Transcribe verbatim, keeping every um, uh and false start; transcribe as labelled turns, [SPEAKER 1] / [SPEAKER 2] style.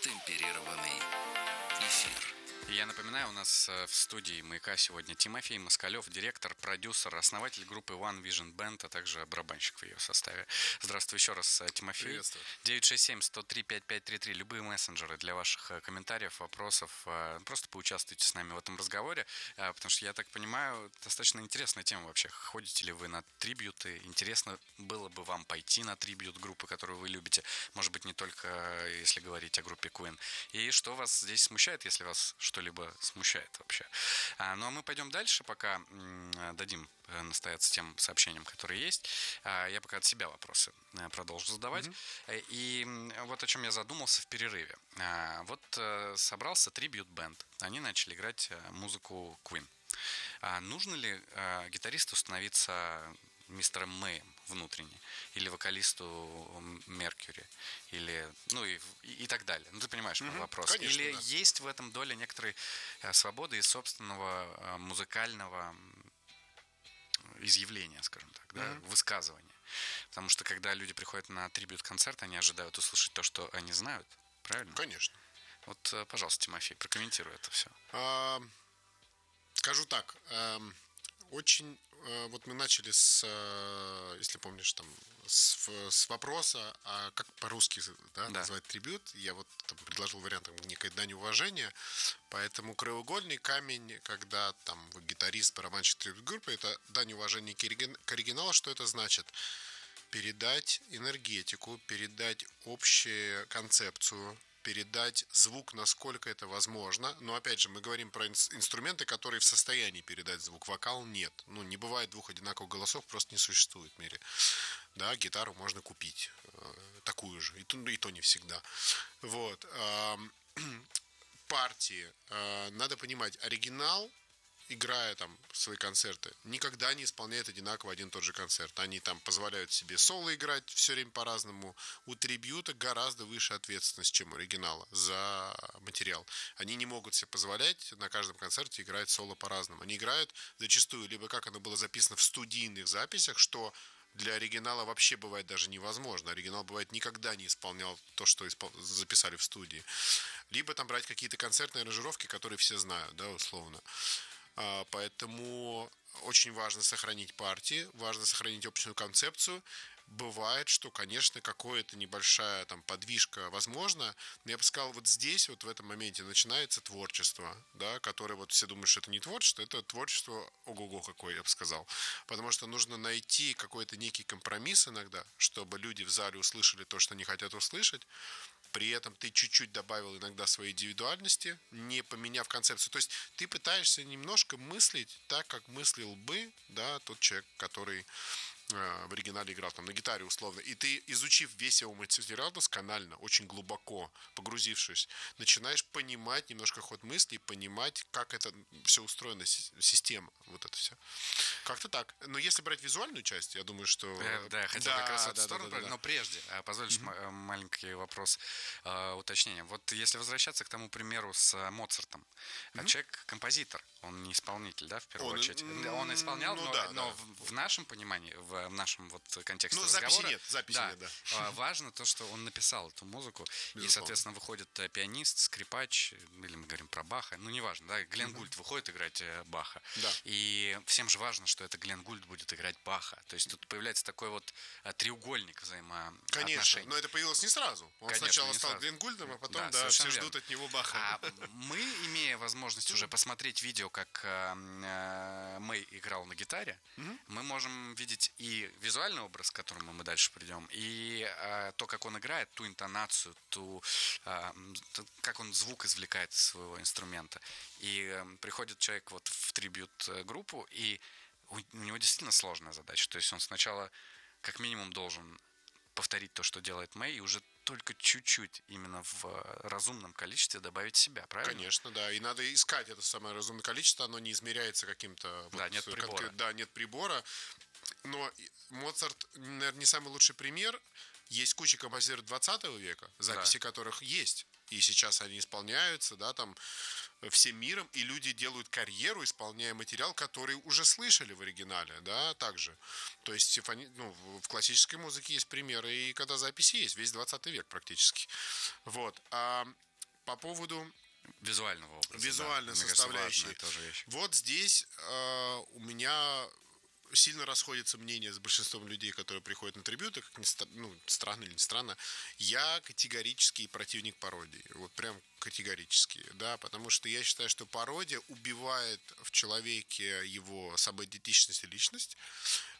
[SPEAKER 1] Темперированный эфир.
[SPEAKER 2] Я напоминаю, у нас в студии «Маяка» сегодня Тимофей Москалев, директор, продюсер, основатель группы One Vision Band, а также барабанщик в ее составе. Здравствуй еще раз, Тимофей.
[SPEAKER 3] Приветствую.
[SPEAKER 2] девять шесть семь сто три пять пять три три. Любые мессенджеры для ваших комментариев, вопросов. Просто поучаствуйте с нами в этом разговоре, потому что, я так понимаю, достаточно интересная тема вообще. Ходите ли вы на трибьюты? Интересно было бы вам пойти на трибьют группы, которую вы любите. Может быть, не только если говорить о группе Queen. И что вас здесь смущает, если вас что-либо смущает вообще. А, ну а мы пойдем дальше, пока м, дадим настояться тем сообщениям, которые есть. А, я пока от себя вопросы продолжу задавать. Mm-hmm. И вот о чем я задумался в перерыве. А, вот а, собрался трибьют-бенд. Они начали играть музыку Queen. А нужно ли а, гитаристу становиться мистером Мэем внутренне, или вокалисту Меркьюри, или, ну и, и, и так далее. Ну, ты понимаешь мой mm-hmm. вопрос.
[SPEAKER 3] Конечно,
[SPEAKER 2] или
[SPEAKER 3] да.
[SPEAKER 2] есть в этом доля некоторой свободы и собственного музыкального изъявления, скажем так, да, mm-hmm. высказывания. Потому что, когда люди приходят на трибьют-концерт, они ожидают услышать то, что они знают, правильно?
[SPEAKER 3] Конечно.
[SPEAKER 2] Вот, пожалуйста, Тимофей, прокомментируй это все.
[SPEAKER 3] А, скажу так, а, очень, а, вот мы начали с, а, если помнишь, там, с, с вопроса, а как по-русски да, да. назвать трибют. Я вот там предложил вариант некой дань уважения. Поэтому краеугольный камень, когда там вы гитарист, барабанщик трибют-группы, это дань уважения к оригиналу. Что это значит? Передать энергетику, передать общую концепцию, передать звук, насколько это возможно. Но, опять же, мы говорим про инструменты, которые в состоянии передать звук. Вокал нет. Ну, не бывает двух одинаковых голосов, просто не существует в мире. Да, гитару можно купить. Такую же. И то, и то не всегда. Вот. Партии. Надо понимать, оригинал, играя там свои концерты, никогда не исполняет одинаково один и тот же концерт. Они там позволяют себе соло играть все время по-разному. У трибьюта гораздо выше ответственность, чем у оригинала за материал. Они не могут себе позволять на каждом концерте играть соло по-разному. Они играют зачастую либо как оно было записано в студийных записях, что для оригинала вообще бывает даже невозможно. Оригинал бывает никогда не исполнял то, что испол... записали в студии. Либо там брать какие-то концертные аранжировки, которые все знают, да, условно. Поэтому очень важно сохранить партии, важно сохранить общую концепцию. Бывает, что, конечно, какая-то небольшая там подвижка возможна, но я бы сказал, вот здесь, вот в этом моменте начинается творчество, да, которое вот все думают, что это не творчество, это творчество ого-го какое, я бы сказал. Потому что нужно найти какой-то некий компромисс иногда, чтобы люди в зале услышали то, что они хотят услышать. При этом ты чуть-чуть добавил иногда своей индивидуальности, не поменяв концепцию. То есть ты пытаешься немножко мыслить так, как мыслил бы, да, тот человек, который э, в оригинале играл там на гитаре условно. И ты, изучив весь его материал досконально, очень глубоко погрузившись, начинаешь понимать немножко ход мыслей, понимать, как это все устроено, система, вот это все. Как-то так. Но если брать визуальную часть, я думаю, что...
[SPEAKER 2] Да, да, хотел да, как раз в эту да, сторону, да, да, да. Но прежде, позвольте mm-hmm. маленький вопрос э, уточнения. Вот если возвращаться к тому примеру с Моцартом. Mm-hmm. Человек композитор, он не исполнитель, да, в первую
[SPEAKER 3] он,
[SPEAKER 2] очередь. Он исполнял,
[SPEAKER 3] ну,
[SPEAKER 2] но,
[SPEAKER 3] да,
[SPEAKER 2] но
[SPEAKER 3] да.
[SPEAKER 2] В, в нашем понимании, в, в нашем вот контексте
[SPEAKER 3] ну,
[SPEAKER 2] разговора...
[SPEAKER 3] записи нет, записи
[SPEAKER 2] да,
[SPEAKER 3] нет, да.
[SPEAKER 2] Важно то, что он написал эту музыку. Безусловно. И, соответственно, выходит пианист, скрипач, или мы говорим про Баха, ну, неважно, да, Глен mm-hmm. Гульд выходит играть Баха.
[SPEAKER 3] Да.
[SPEAKER 2] И всем же важно, что это Глен Гульд будет играть Баха. То есть тут появляется такой вот треугольник взаимоотношений.
[SPEAKER 3] Конечно, но это появилось не сразу. Он
[SPEAKER 2] Конечно,
[SPEAKER 3] сначала стал
[SPEAKER 2] сразу.
[SPEAKER 3] Глен Гульдом, а потом,
[SPEAKER 2] да,
[SPEAKER 3] да, все
[SPEAKER 2] верно.
[SPEAKER 3] ждут от него Баха.
[SPEAKER 2] А мы, имея возможность уже посмотреть видео, как э, Мэй играл на гитаре, mm-hmm. мы можем видеть и визуальный образ, к которому мы дальше придем, и э, то, как он играет, ту интонацию, ту, э, как он звук извлекает из своего инструмента. И э, приходит человек вот в трибьют-группу, и у него действительно сложная задача. То есть он сначала как минимум должен повторить то, что делает Мэй, и уже только чуть-чуть именно в разумном количестве добавить себя, правильно?
[SPEAKER 3] Конечно, да. И надо искать это самое разумное количество, оно не измеряется каким-то...
[SPEAKER 2] Да, вот, нет прибора.
[SPEAKER 3] Конкрет... Да, нет прибора. Но Моцарт, наверное, не самый лучший пример. Есть куча композиторов двадцатого века, записи да. которых есть. И сейчас они исполняются, да, там, всем миром, и люди делают карьеру, исполняя материал, который уже слышали в оригинале, да, также. То есть симфони... ну, в классической музыке есть примеры, и когда записи есть, весь двадцатый век практически. Вот. А По поводу
[SPEAKER 2] визуального образа.
[SPEAKER 3] визуальной
[SPEAKER 2] да.
[SPEAKER 3] составляющей.
[SPEAKER 2] Тоже вещь.
[SPEAKER 3] Вот здесь э, у меня сильно расходится мнение с большинством людей, которые приходят на трибюты, как ни стра- ну, странно или не странно. Я категорический противник пародии. Вот прям категорически, да, потому что я считаю, что пародия убивает в человеке его самоидентичность и личность,